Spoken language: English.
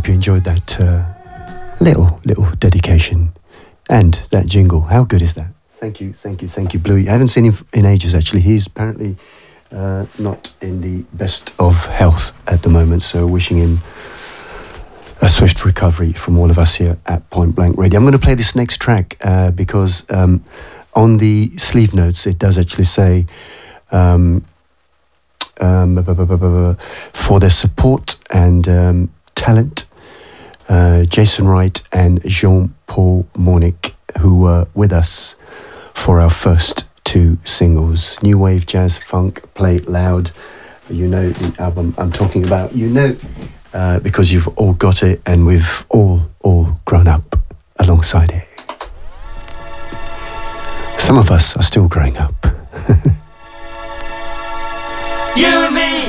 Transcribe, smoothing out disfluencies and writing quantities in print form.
hope you enjoyed that little dedication and that jingle. How good is that? Thank you, Bluey. I haven't seen him in ages, actually. He's apparently not in the best of health at the moment, so wishing him a swift recovery from all of us here at Point Blank Radio. I'm going to play this next track because on the sleeve notes it does actually say for their support and talent, Jason Wright and Jean-Paul Mornick, who were with us for our first two singles, New Wave, Jazz, Funk, Play It Loud. You know the album I'm talking about, you know, because you've all got it and we've all grown up alongside it. Some of us are still growing up. You and me.